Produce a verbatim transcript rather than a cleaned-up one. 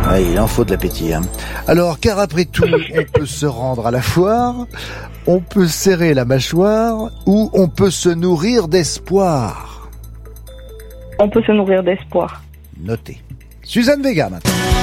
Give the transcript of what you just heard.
Ouais, il en faut de l'appétit. Hein. Alors, car après tout, on peut se rendre à la foire, on peut serrer la mâchoire ou on peut se nourrir d'espoir. On peut se nourrir d'espoir. Notez. Suzanne Vega maintenant.